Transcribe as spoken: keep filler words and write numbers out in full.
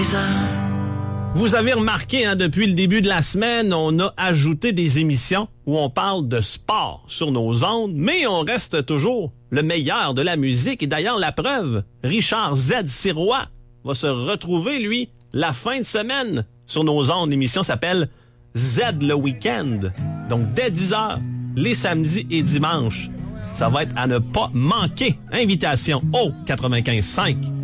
Vous avez remarqué, hein, depuis le début de la semaine, on a ajouté des émissions où on parle de sport sur nos ondes, mais on reste toujours le meilleur de la musique. Et d'ailleurs, la preuve, Richard Z. Sirois va se retrouver, lui, la fin de semaine sur nos ondes. L'émission s'appelle Z le week-end. Donc, dès dix heures, les samedis et dimanches. Ça va être à ne pas manquer. Invitation au quatre-vingt-quinze cinq.